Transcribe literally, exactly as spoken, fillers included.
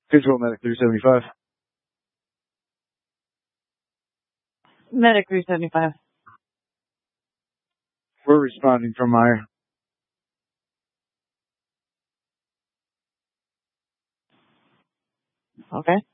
Control Medic three seventy-five. Medic three seventy-five. We're responding from Meyer. Okay.